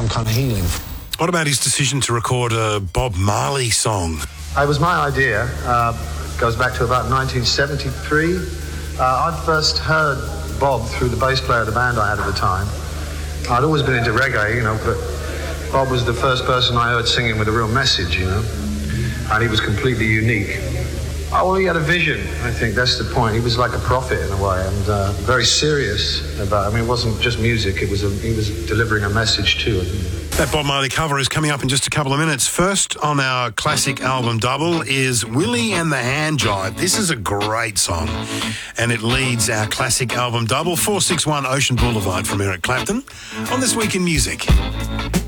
some kind of healing. What about his decision to record a Bob Marley song? It was my idea. Goes back to about 1973. I'd first heard Bob through the bass player of the band I had at the time. I'd always been into reggae, but Bob was the first person I heard singing with a real message, and he was completely unique. Oh, well, he had a vision, I think that's the point. He was like a prophet in a way, and very serious about it. It wasn't just music, he was delivering a message too. That Bob Marley cover is coming up in just a couple of minutes. First on our classic album double is Willie and the Hand Jive. This is a great song, and it leads our classic album double, 461 Ocean Boulevard from Eric Clapton, on This Week in Music.